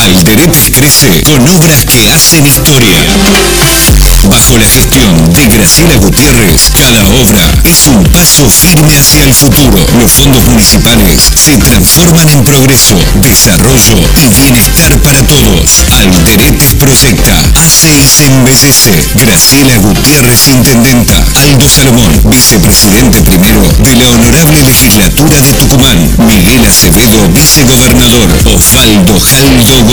Alderete crece con obras que hacen historia. Bajo la gestión de Graciela Gutiérrez, cada obra es un paso firme hacia el futuro. Los fondos municipales se transforman en progreso, desarrollo y bienestar para todos. Alderete proyecta, hace y se embellece. Graciela Gutiérrez, intendenta. Aldo Salomón, vicepresidente primero de la Honorable Legislatura de Tucumán. Miguel Acevedo, vicegobernador. Osvaldo Jaldo